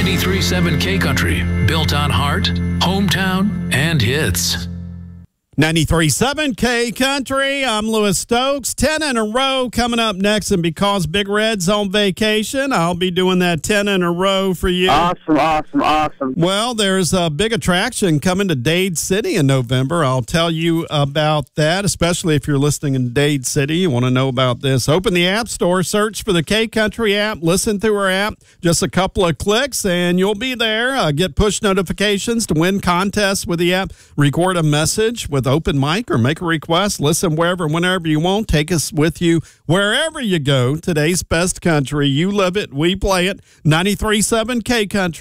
93.7 K Country, built on heart, hometown, and hits. 93.7 K Country, I'm Lewis Stokes. 10 in a row coming up next, and because Big Red's on vacation, I'll be doing that 10 in a row for you. Awesome. Well, there's a big attraction coming to Dade City in November. I'll tell you about that, especially if you're listening in Dade City. You want to know about this. Open the App Store, search for the K Country app, listen through our app, just a couple of clicks, and you'll be there. Get push notifications to win contests with the app, record a message with open mic or make a request, listen wherever and whenever you want, take us with you wherever you go. Today's best country, you live it, we play it. 93.7 K Country.